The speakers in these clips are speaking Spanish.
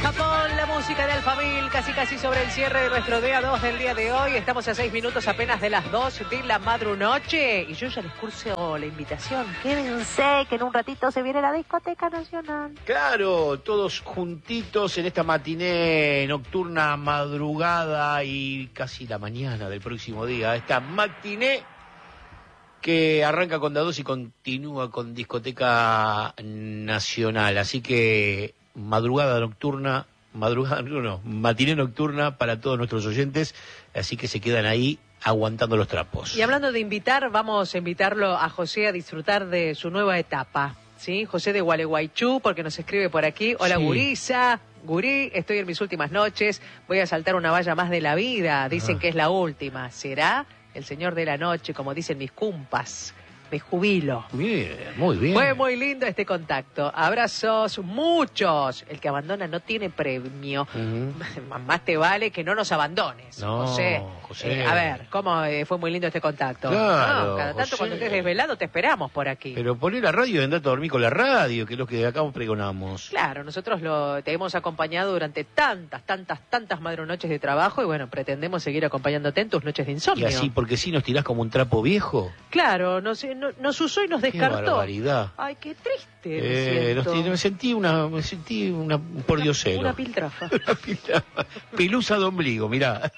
Con la música de Alfamil, casi sobre el cierre de nuestro día 2 del día de hoy. Estamos a 6 minutos apenas de las 2 de la madrunoche. Y yo ya les curso la invitación. Quédense, que en un ratito se viene la Discoteca Nacional. Claro, todos juntitos en esta matiné nocturna, madrugada y casi la mañana del próximo día. Esta matiné que arranca con Da2 y continúa con Discoteca Nacional. Así que matiné nocturna para todos nuestros oyentes, así que se quedan ahí aguantando los trapos. Y hablando de invitar, vamos a invitarlo a José a disfrutar de su nueva etapa, ¿sí? José de Gualeguaychú, porque nos escribe por aquí. Hola, sí. Gurisa, Gurí, estoy en mis últimas noches, voy a saltar una valla más de la vida, dicen que es la última. ¿Será el señor de la noche, como dicen mis cumpas? Me jubilo. Bien, muy bien. Fue muy lindo este contacto. Abrazos, muchos. El que abandona no tiene premio. Más te vale que no nos abandones, no, José. A ver, ¿cómo fue muy lindo este contacto? Claro, No, cada tanto José, cuando estés desvelado te esperamos por aquí. Pero poné la radio y andate a dormir con la radio, que es lo que acá pregonamos. Claro, nosotros te hemos acompañado durante tantas madrunoches de trabajo y bueno, pretendemos seguir acompañándote en tus noches de insomnio. Y así, porque si nos tirás como un trapo viejo. Claro, nos usó y nos descartó. Qué barbaridad. Ay, qué triste. Me sentí un pordiosero. Una piltrafa. Una piltrafa. Pelusa de ombligo, mirá.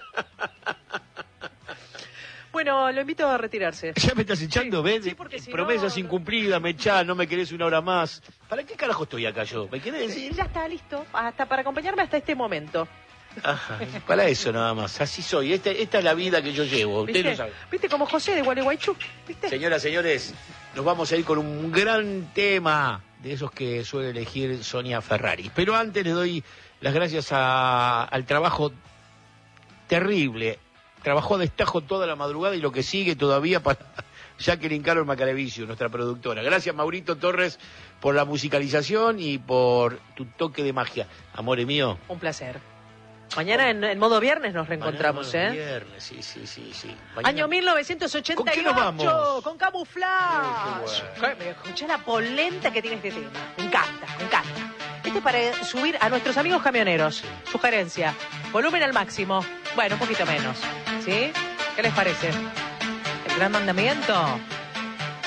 Bueno, lo invito a retirarse. ¿Ya me estás echando, sí, ves? Sí, porque si promesas no, incumplidas, me echás, no me querés una hora más. ¿Para qué carajo estoy acá yo? ¿Me querés decir? Ya está listo, hasta para acompañarme hasta este momento. Ajá, para eso nada más, así soy, esta es la vida que yo llevo, usted lo sabe. ¿Viste como José de Gualeguaychú? ¿Viste? Señoras, señores, nos vamos a ir con un gran tema de esos que suele elegir Sonia Ferrari. Pero antes le doy las gracias al trabajo terrible. Trabajó a destajo toda la madrugada y lo que sigue todavía para Jacqueline Carol Macaravicio, nuestra productora. Gracias, Maurito Torres, por la musicalización y por tu toque de magia. Amore mío. Un placer. Mañana en modo viernes nos reencontramos, Mañana viernes, sí. Mañana... Año 1988. ¿Con qué nos vamos? Con Camuflaje. Bueno. Escuchá la polenta que tiene este tema. Me encanta. Este es para subir a nuestros amigos camioneros. Sugerencia, volumen al máximo. Bueno, un poquito menos. ¿Sí? ¿Qué les parece? El gran mandamiento.